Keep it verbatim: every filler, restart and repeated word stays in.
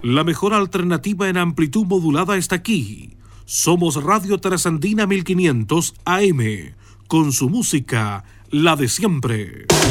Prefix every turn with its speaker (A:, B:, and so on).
A: La mejor alternativa en amplitud modulada está aquí. Somos Radio Trasandina mil quinientos A M, con su música, la de siempre.